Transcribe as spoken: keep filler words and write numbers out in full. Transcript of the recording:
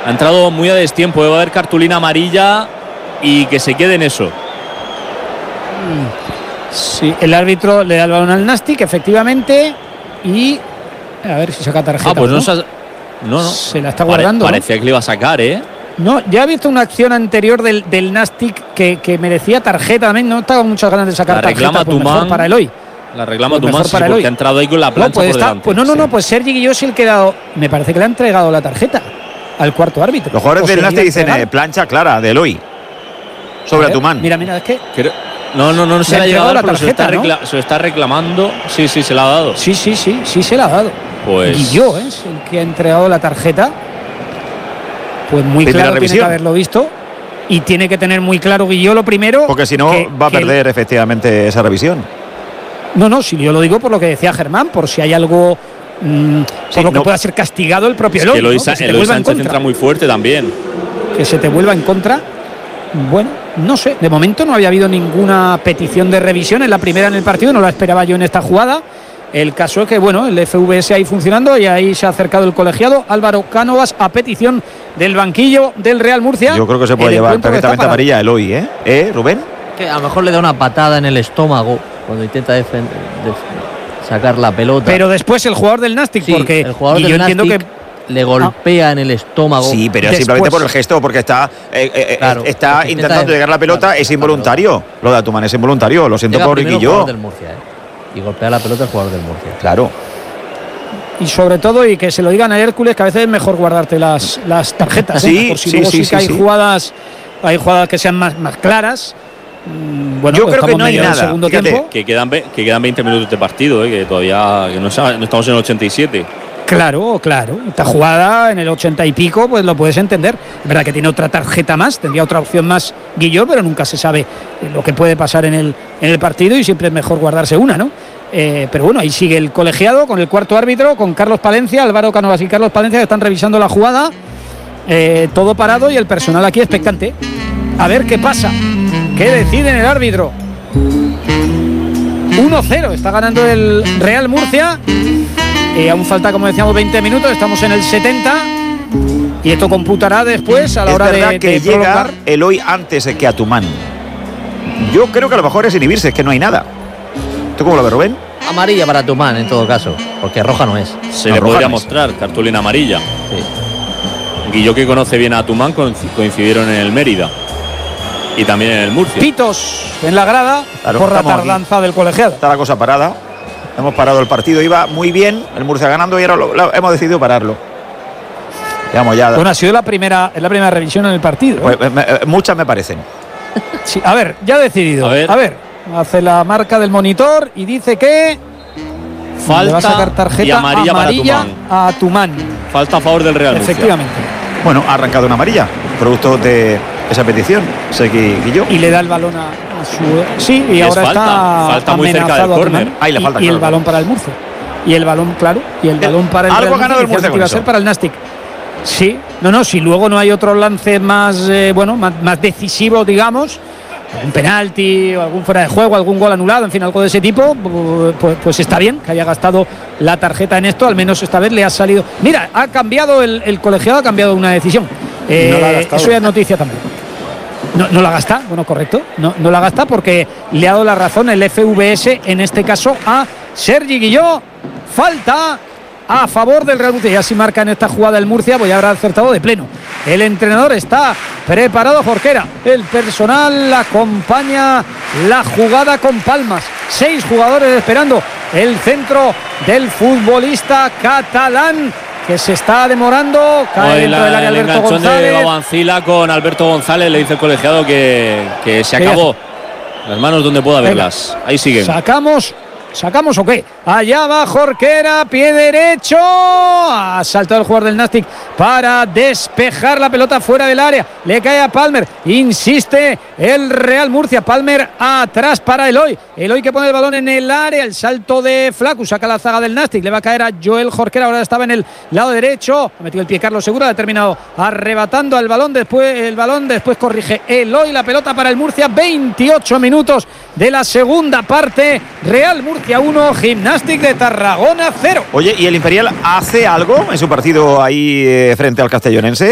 Ha entrado muy a destiempo, debe haber cartulina amarilla y que se quede en eso. Sí, el árbitro le da el balón al Nastic, efectivamente, y a ver si saca tarjeta. Ah, pues no, ¿no? Se, ha, no, no. Se la está guardando. Pare, parecía ¿no? que le iba a sacar, ¿eh? No, ya he visto una acción anterior del, del Nastic que, que merecía tarjeta también. No estaba con muchas ganas de sacar la tarjeta. Reclama Pues Tumán, mejor para Eloy. La reclama pues Tumán, sí, para porque ha entrado ahí con la plancha no, pues por está, delante. pues no, no, sí. no, pues Sergi Guilló sí el que ha dado. Me parece que le ha entregado la tarjeta al cuarto árbitro. Los jugadores O del se Nastic le dicen eh, plancha clara de Eloy sobre Tumán. Mira, mira, es que. Creo, no, no, no, no se la ha llegado a dar, pero se, está recla, ¿no? se lo está reclamando. Sí, sí, se la ha dado. Sí, sí, sí, sí se la ha dado. Pues Guilló ¿eh? es el que ha entregado la tarjeta. Pues muy Primera claro revisión. tiene que haberlo visto. Y tiene que tener muy claro Guilló lo primero. Porque si no, que, va a que perder el... efectivamente esa revisión. No, no, si yo lo digo por lo que decía Germán, por si hay algo mmm, sí, por lo no. que pueda ser castigado el propio Eloy. Es que Eloy, ¿no? que se Eloy Sánchez entra muy fuerte también. Que se te vuelva en contra. Bueno, no sé, de momento no había habido ninguna petición de revisión en la primera en el partido, no la esperaba yo en esta jugada. El caso es que, bueno, el F V S ahí funcionando y ahí se ha acercado el colegiado Álvaro Cánovas a petición del banquillo del Real Murcia. Yo creo que se puede llevar perfectamente amarilla Eloy, ¿eh? ¿Eh, Rubén? Que a lo mejor le da una patada en el estómago cuando intenta defender, def sacar la pelota. Pero después el jugador del Nastic, sí, porque el jugador y del yo Nastic entiendo que le golpea ah. en el estómago. Sí, pero después, simplemente por el gesto, porque está, eh, eh, claro, está intentando intenta llegar la pelota, claro, es involuntario. Lo de Tumán es involuntario, lo siento por Guilló. Del Murcia, ¿eh? Y golpea la pelota el jugador del Murcia. Claro. Y sobre todo, y que se lo digan a Hércules, que a veces es mejor guardarte las, las tarjetas. Sí, ¿eh? Por si sí, luego sí, sí, sí que hay sí. jugadas, hay jugadas que sean más, más claras. Bueno, yo pues creo que no hay nada. Segundo Fíjate, tiempo. Que quedan, que quedan veinte minutos de partido, ¿eh? Que todavía que no, no estamos en el ochenta y siete. Claro, claro. Esta jugada en el ochenta y pico, pues lo puedes entender. Es verdad que tiene otra tarjeta más, tendría otra opción más Guilló, pero nunca se sabe lo que puede pasar en el, en el partido y siempre es mejor guardarse una, ¿no? Eh, pero bueno, ahí sigue el colegiado con el cuarto árbitro, con Carlos Palencia, Álvaro Cánovas y Carlos Palencia, que están revisando la jugada. Eh, todo parado y el personal aquí expectante. A ver qué pasa. ¿Qué decide el árbitro? uno cero, está ganando el Real Murcia. Eh, aún falta, como decíamos, veinte minutos, estamos en el setenta. Y esto computará después a la es hora verdad de, que de llega prolongar. Eloy antes que a Tumán. Yo creo que a lo mejor es inhibirse, es que no hay nada. ¿Tú cómo lo ves, Rubén? Amarilla para Tumán en todo caso, porque roja no es. Se no, le podría no mostrar cartulina amarilla. Sí. Guilló, que conoce bien a Tumán, coincidieron en el Mérida y también en el Murcia. Pitos en la grada, claro, por la tardanza aquí del colegiado. Está la cosa parada. Hemos parado el partido, iba muy bien, el Murcia ganando y ahora lo, lo, hemos decidido pararlo. Digamos ya. Bueno, ha sido la primera, es la primera revisión en el partido. Pues, me, muchas me parecen. Sí, a ver, ya ha decidido. A ver. a ver, hace la marca del monitor y dice que falta le va a sacar tarjeta y amarilla, amarilla para Tumán. a Tumán. Falta a favor del Real Murcia. Efectivamente. Bueno, ha arrancado una amarilla, producto de esa petición. Segui Guilló. Y le da el balón a, a su. Sí, y, y ahora falta, está falta muy cerca del córner. Ahí la falta, y, y claro. el balón para el Murcia. Y el balón, claro. Y el, el balón para el Algo Real ha ganado el Murcia con iba eso. a ser para el Nastic. Sí, no, no, si luego no hay otro lance más, eh, bueno, más, más decisivo, digamos, un penalti, o algún fuera de juego, algún gol anulado, en fin, algo de ese tipo, pues, pues está bien que haya gastado la tarjeta en esto, al menos esta vez le ha salido. Mira, ha cambiado el, el colegiado, ha cambiado una decisión. Eh, no la ha gastado. Eso ya es noticia también. No, no la gasta, bueno, correcto, no, no la gasta porque le ha dado la razón el F V S, en este caso a Sergi Guilló. Falta a favor del Real Murcia. Ya si marca en esta jugada el Murcia, pues ya habrá acertado de pleno. El entrenador está preparado, Jorquera. El personal acompaña la jugada con palmas. Seis jugadores esperando el centro del futbolista catalán, que se está demorando. Cae dentro la, del área el Alberto enganchón González. de Babancila con Alberto González, le dice el colegiado que, que se acabó. Las manos donde pueda verlas. Ahí siguen. Sacamos. ¿Sacamos o qué? Allá va Jorquera, pie derecho. Ha saltado el jugador del Nastic para despejar la pelota fuera del área. Le cae a Palmer. Insiste el Real Murcia. Palmer atrás para Eloy. Eloy que pone el balón en el área. El salto de Flacu. Saca la zaga del Nastic. Le va a caer a Joel Jorquera. Ahora estaba en el lado derecho. Ha metido el pie Carlos Segura. Ha terminado arrebatando al balón. Después el balón. Después corrige Eloy. La pelota para el Murcia. veintiocho minutos de la segunda parte. Real Murcia uno, Gimnàstic de Tarragona cero. Oye, ¿y el Imperial hace algo en su partido ahí eh, frente al Castellonense?